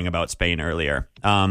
about Spain earlier.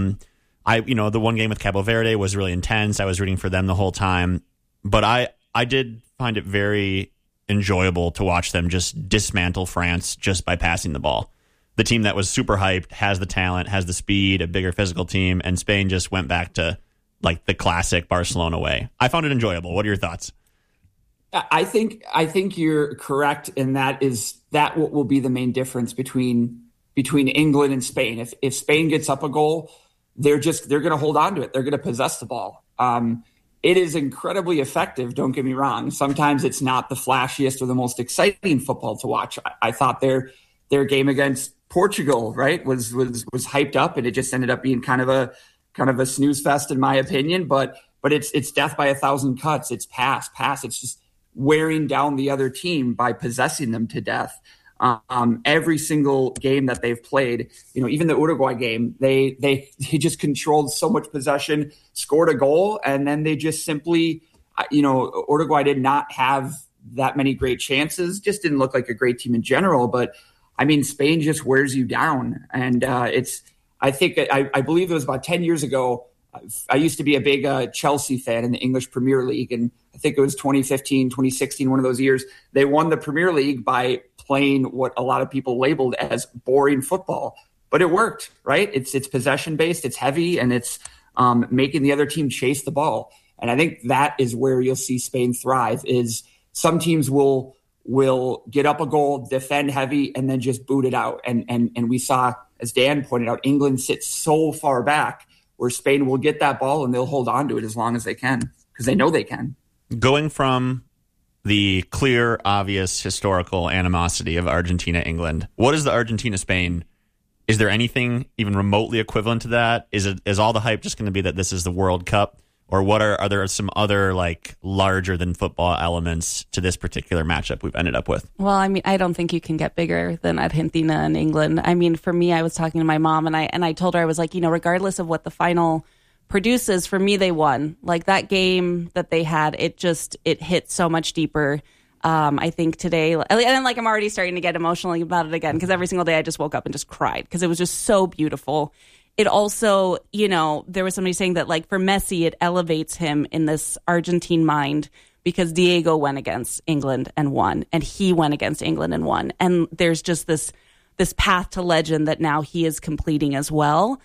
The one game with Cabo Verde was really intense. I was rooting for them the whole time, but I did find it very enjoyable to watch them just dismantle France just by passing the ball. The team that was super hyped has the talent, has the speed, a bigger physical team, and Spain just went back to like the classic Barcelona way. I found it enjoyable. What are your thoughts? I think you're correct, and that what will be the main difference between England and Spain. If Spain gets up a goal, they're going to hold on to it. They're going to possess the ball. It is incredibly effective. Don't get me wrong. Sometimes it's not the flashiest or the most exciting football to watch. I thought their game against Portugal, right, was hyped up, and it just ended up being kind of a snooze fest in my opinion. But it's death by 1,000 cuts. It's pass. It's just wearing down the other team by possessing them to death. Every single game that they've played, even the Uruguay game, they just controlled so much possession, scored a goal, and then they just simply, Uruguay did not have that many great chances, just didn't look like a great team in general. But I mean, Spain just wears you down. And I believe it was about 10 years ago. I used to be a big Chelsea fan in the English Premier League. And I think it was 2015, 2016, one of those years. They won the Premier League by playing what a lot of people labeled as boring football. But it worked, right? It's possession-based, it's heavy, and it's making the other team chase the ball. And I think that is where you'll see Spain thrive, is some teams will get up a goal, defend heavy, and then just boot it out. And we saw, as Dan pointed out, England sits so far back where Spain will get that ball and they'll hold on to it as long as they can because they know they can. Going from the clear, obvious historical animosity of Argentina-England, what is the Argentina-Spain? Is there anything even remotely equivalent to that? Is all the hype just going to be that this is the World Cup? Or are there some other like larger than football elements to this particular matchup we've ended up with? Well, I mean, I don't think you can get bigger than Argentina and England. I mean, for me, I was talking to my mom and I told her, I was like, regardless of what the final produces, for me, they won. Like that game that they had, it hit so much deeper. I think today, and then I'm already starting to get emotional about it again because every single day I just woke up and just cried because it was just so beautiful. It also, there was somebody saying that for Messi, it elevates him in this Argentine mind because Diego went against England and won, and he went against England and won. And there's just this path to legend that now he is completing as well.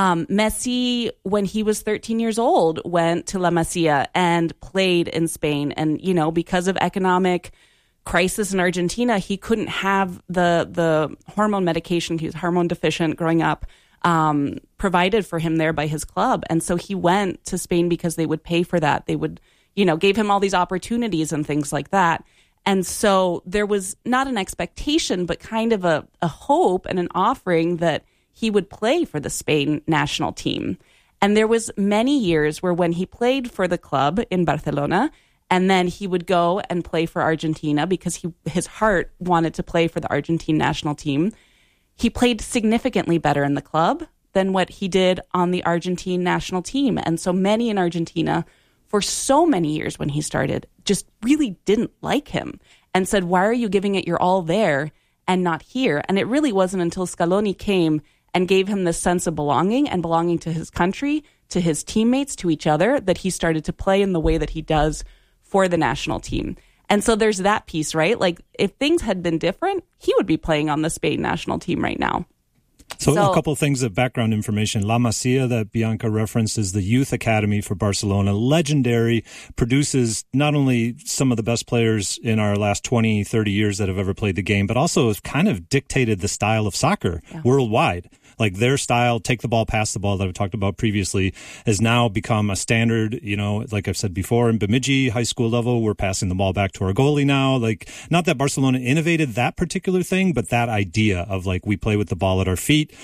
Messi, when he was 13 years old, went to La Masia and played in Spain. And, because of economic crisis in Argentina, he couldn't have the hormone medication. He was hormone deficient growing up. Provided for him there by his club. And so he went to Spain because they would pay for that. They would, gave him all these opportunities and things like that. And so there was not an expectation, but kind of a hope and an offering that he would play for the Spain national team. And there was many years where when he played for the club in Barcelona, and then he would go and play for Argentina because his heart wanted to play for the Argentine national team. He played significantly better in the club than what he did on the Argentine national team. And so many in Argentina, for so many years when he started, just really didn't like him and said, why are you giving it your all there and not here? And it really wasn't until Scaloni came and gave him this sense of belonging and belonging to his country, to his teammates, to each other, that he started to play in the way that he does for the national team. And so there's that piece, right? If things had been different, he would be playing on the Spain national team right now. So a couple of things of background information. La Masia that Bianca referenced is the youth academy for Barcelona. Legendary, produces not only some of the best players in our last 20, 30 years that have ever played the game, but also has kind of dictated the style of soccer worldwide. Their style, take the ball, pass the ball that I've talked about previously, has now become a standard. Like I've said before, in Bemidji high school level, we're passing the ball back to our goalie now. Not that Barcelona innovated that particular thing, but that idea of we play with the ball at our feet.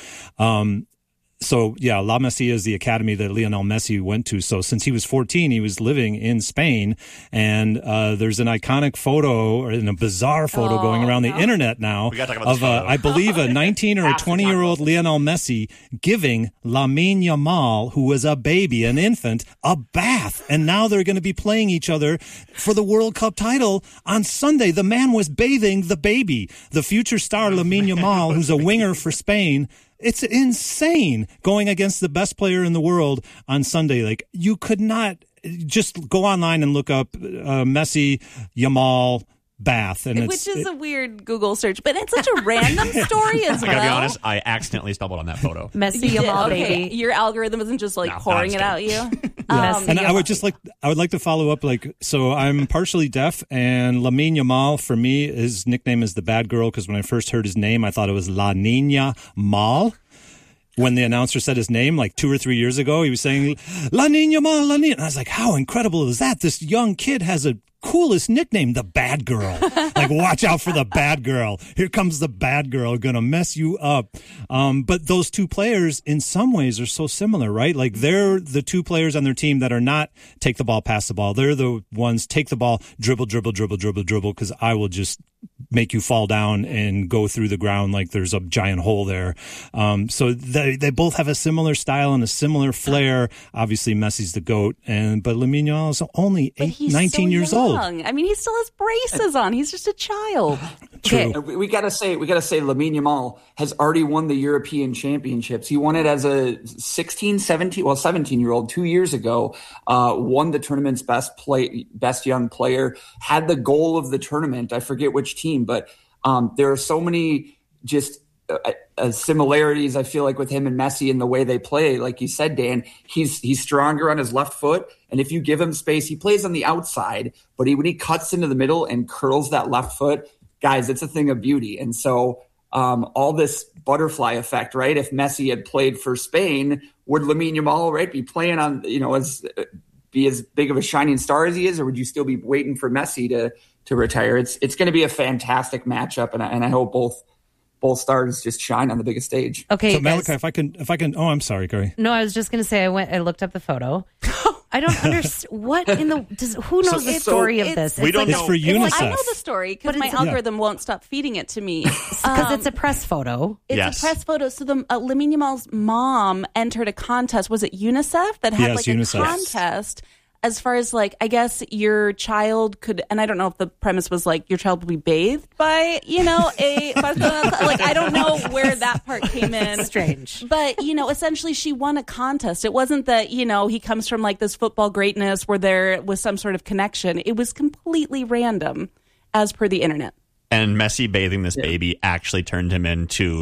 So, La Masia is the academy that Lionel Messi went to. So since he was 14, he was living in Spain. And there's an iconic photo, or a bizarre photo going around the internet now of, I believe, a 19 or a 20-year-old Lionel Messi giving Lamine Yamal, who was a baby, an infant, a bath. And now they're going to be playing each other for the World Cup title on Sunday. The man was bathing the baby. The future star Lamine Yamal, who's a winger for Spain, It's insane going against the best player in the world on Sunday. Like, you could not just go online and look up Messi, Yamal, Bath, and which is a weird Google search, but it's such a random story as well. I gotta be honest, I accidentally stumbled on that photo. Messi, Yamal, baby. Your algorithm isn't just like pouring it out you. And I would like to follow up, like, so I'm partially deaf, and Lamine Yamal, for me, his nickname is the bad girl, because when I first heard his name, I thought it was La Niña Mal. When the announcer said his name like 2 or 3 years ago, he was saying, La Niña Mal, La Niña. And I was like, how incredible is that? This young kid has a coolest nickname, the bad girl. Like, watch out for the bad girl. Here comes the bad girl, gonna mess you up. But those two players in some ways are so similar, right? Like, they're the two players on their team that are not take the ball, pass the ball. They're the ones take the ball, dribble, because I will just make you fall down and go through the ground like there's a giant hole there. So they both have a similar style and a similar flair. Obviously, Messi's the GOAT, but Lamine Yamal is only 19 years old. I mean, he still has braces on. He's just a child. True. Okay. We gotta say, Lamine Yamal has already won the European Championships. He won it as a 17-year-old 2 years ago. Won the tournament's best young player. Had the goal of the tournament. I forget which team, but there are so many just similarities, I feel like, with him and Messi in the way they play. Like you said, Dan, he's stronger on his left foot, and if you give him space, he plays on the outside, but when he cuts into the middle and curls that left foot, guys, it's a thing of beauty. And so all this butterfly effect, right? If Messi had played for Spain, would Lamine Yamal, right, be playing on, be as big of a shining star as he is, or would you still be waiting for Messi to retire? It's going to be a fantastic matchup, and I hope both stars just shine on the biggest stage. Okay, so Malachi, if I can. Oh, I'm sorry, Corey. No, I was just going to say I looked up the photo. I don't understand who knows the story of this. We don't know. It's for UNICEF. I know the story because my algorithm won't stop feeding it to me. Because it's a press photo. It's a press photo. So the Lamine Yamal's mom entered a contest. Was it UNICEF that had UNICEF. A contest? As far as I guess your child could, and I don't know if the premise was your child will be bathed by, a I don't know where that part came in. Strange. But, essentially she won a contest. It wasn't that, he comes from this football greatness where there was some sort of connection. It was completely random as per the internet. And Messi bathing this baby actually turned him into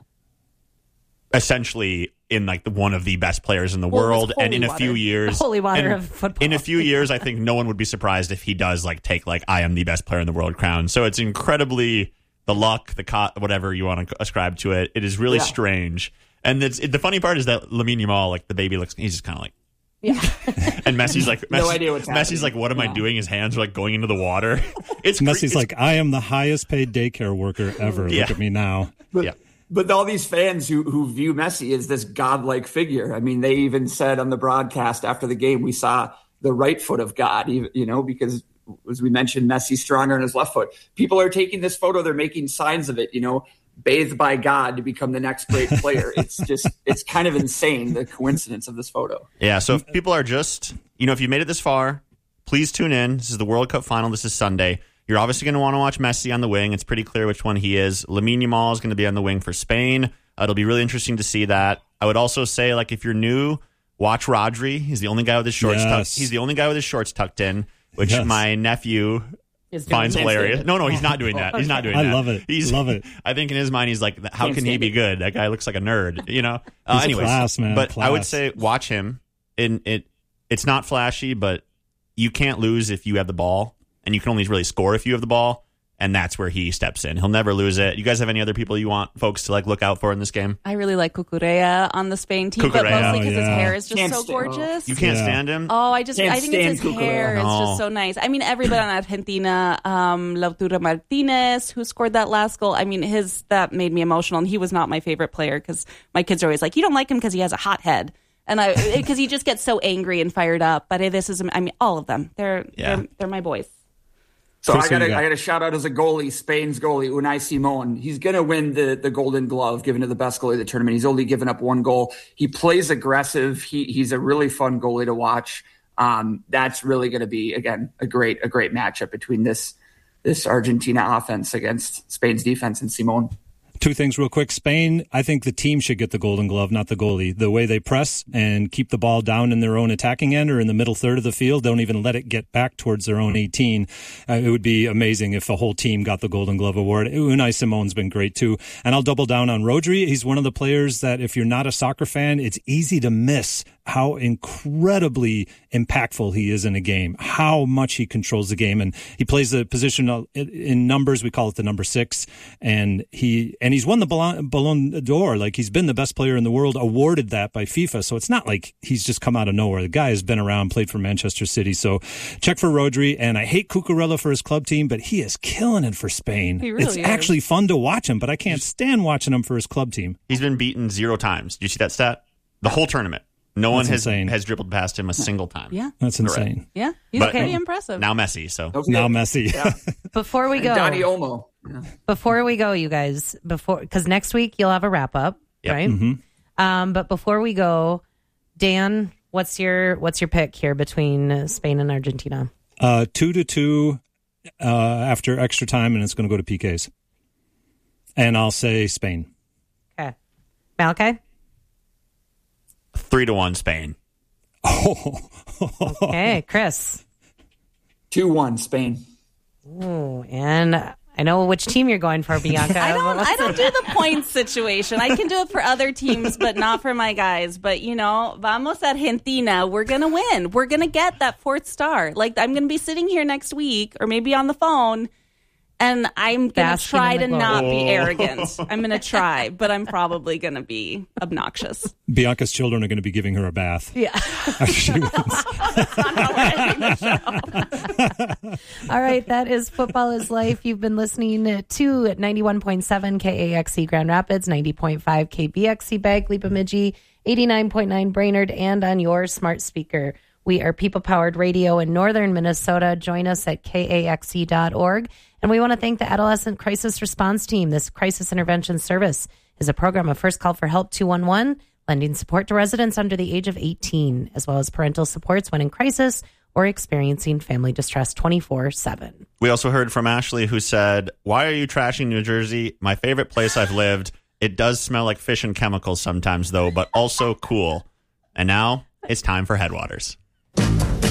essentially in one of the best players in the world. And in a few years, holy water of football. In a few years, I think no one would be surprised if he does take I am the best player in the world crown. So it's incredibly the luck, whatever you want to ascribe to it. It is really strange. And the funny part is that Lamine Yamal, the baby he's just kind of yeah. And Messi's no idea what's happening. Messi's what am I doing? His hands are going into the water. Messi's I am the highest paid daycare worker ever. Look at me now. But all these fans who view Messi as this godlike figure, I mean, they even said on the broadcast after the game, we saw the right foot of God, because as we mentioned, Messi's stronger on his left foot. People are taking this photo, they're making signs of it, bathed by God to become the next great player. It's kind of insane, the coincidence of this photo. Yeah, so if people are just, if you made it this far, please tune in. This is the World Cup final. This is Sunday. You're obviously going to want to watch Messi on the wing. It's pretty clear which one he is. Lamine Yamal is going to be on the wing for Spain. It'll be really interesting to see that. I would also say, if you're new, watch Rodri. He's the only guy with his shorts tucked. He's the only guy with his shorts tucked in, which my nephew finds hilarious. No, he's not doing that. He's not doing that. I love it. Love it. I think in his mind, he's how can he be good? That guy looks like a nerd, Anyways, class, man. But class. I would say watch him. It's not flashy, but you can't lose if you have the ball. And you can only really score if you have the ball, and that's where he steps in. He'll never lose it. You guys have any other people you want folks to look out for in this game? I really like Cucurella on the Spain team, but mostly because his hair is just so gorgeous. You can't stand him? Oh, I think it's his hair is just so nice. I mean, everybody on Argentina, Lautaro Martinez, who scored that last goal, I mean, that made me emotional, and he was not my favorite player because my kids are always you don't like him because he has a hot head. And because he just gets so angry and fired up. But all of them. They're my boys. So I got to shout out as a goalie, Spain's goalie, Unai Simon. He's going to win the Golden Glove given to the best goalie of the tournament. He's only given up one goal. He plays aggressive. He's a really fun goalie to watch. That's really going to be, again, a great matchup between this Argentina offense against Spain's defense and Simon. Two things real quick. Spain, I think the team should get the Golden Glove, not the goalie. The way they press and keep the ball down in their own attacking end or in the middle third of the field, don't even let it get back towards their own 18. It would be amazing if the whole team got the Golden Glove award. Unai Simone's been great too. And I'll double down on Rodri. He's one of the players that if you're not a soccer fan, it's easy to miss how incredibly impactful he is in a game, how much he controls the game. And he plays the position in numbers. We call it the number 6. And he's won the Ballon d'Or. Like, he's been the best player in the world, awarded that by FIFA. So it's not like he's just come out of nowhere. The guy has been around, played for Manchester City. So check for Rodri. And I hate Cucurella for his club team, but he is killing it for Spain. He really it's is. Actually fun to watch him, but I can't stand watching him for his club team. He's been beaten 0 times. Did you see that stat? The whole tournament. No one has dribbled past him a single time. Yeah. That's insane. Yeah. He's pretty impressive. Now Messi. So Now Messi. Yeah. Before we go, Donny Olmo. Yeah. before we go, you guys, because next week you'll have a wrap up, Yep. right? Mm-hmm. But before we go, Dan, what's your pick here between Spain and Argentina? 2-2 after extra time, and it's going to go to PKs. And I'll say Spain. Okay, Malachi. 3-1 Spain. Okay, Chris. 2-1 Spain. Ooh, and I know which team you're going for, Bianca. I don't do the points situation. I can do it for other teams, but not for my guys. But, vamos Argentina. We're going to win. We're going to get that 4th star. Like, I'm going to be sitting here next week or maybe on the phone, and I'm going to try to not be arrogant. I'm going to try, but I'm probably going to be obnoxious. Bianca's children are going to be giving her a bath. Yeah. After she wins. That's not how we're ending the show. All right, that is Football is Life. You've been listening to 91.7 KAXE Grand Rapids, 90.5 KBXE Bagley Bemidji, 89.9 Brainerd, and on your smart speaker. We are people-powered radio in northern Minnesota. Join us at kaxe.org. And we want to thank the Adolescent Crisis Response Team. This crisis intervention service is a program of First Call for Help 211, lending support to residents under the age of 18, as well as parental supports when in crisis or experiencing family distress 24/7. We also heard from Ashley, who said, "Why are you trashing New Jersey? My favorite place I've lived. It does smell like fish and chemicals sometimes, though, but also cool." And now it's time for Headwaters.